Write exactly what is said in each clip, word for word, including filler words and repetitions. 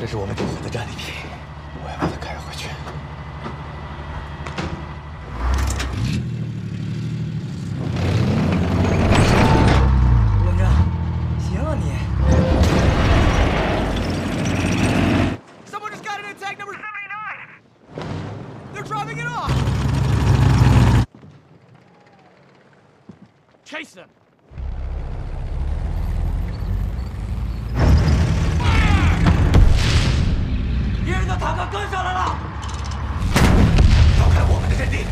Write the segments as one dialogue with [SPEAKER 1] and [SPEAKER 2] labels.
[SPEAKER 1] 这是我们救火的战利品，我要把它开回去。
[SPEAKER 2] 文正，行啊你。Someone just got an attack number seventy-nine. They're driving it off. Chase them. 敌人的坦克跟上来了！
[SPEAKER 1] 绕开我们的阵地。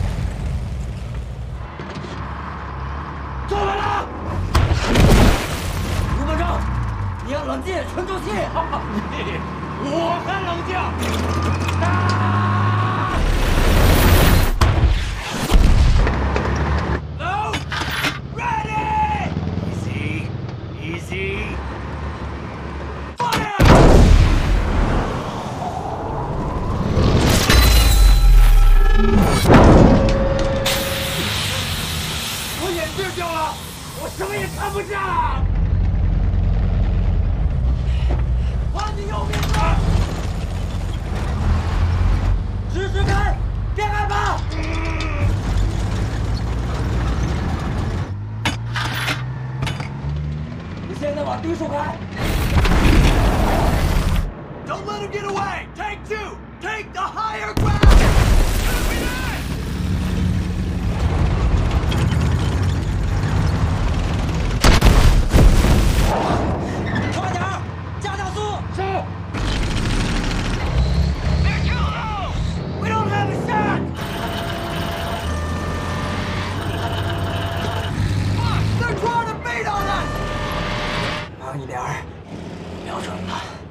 [SPEAKER 2] 过来了！吴德正，你要冷静，沉住气。我很冷静。啊 ！Load, ready. Easy, easy. Fire! 我眼镜掉了，我什么也看不见了。还你有命了！直直开，别害怕。你现在往低处开。Don't let him get away. Take two. Take the higher ground. 快点儿，加大速！是。They're too low. We don't have a shot. Fuck! They're trying to beat on us. 慢一点儿，瞄准了。